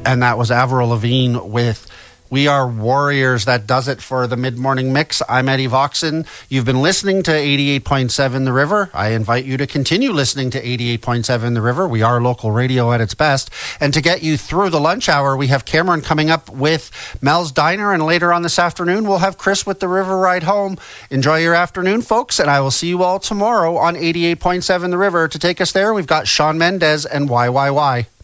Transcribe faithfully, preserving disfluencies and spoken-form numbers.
And that was Avril Lavigne with We Are Warriors. That does it for the Mid-Morning Mix. I'm Eddie Voxon. You've been listening to eighty-eight point seven The River. I invite you to continue listening to eighty-eight point seven The River. We are local radio at its best. And to get you through the lunch hour, we have Cameron coming up with Mel's Diner. And later on this afternoon, we'll have Chris with the River Ride Home. Enjoy your afternoon, folks. And I will see you all tomorrow on eighty-eight point seven The River. To take us there, we've got Shawn Mendes and Y Y Y.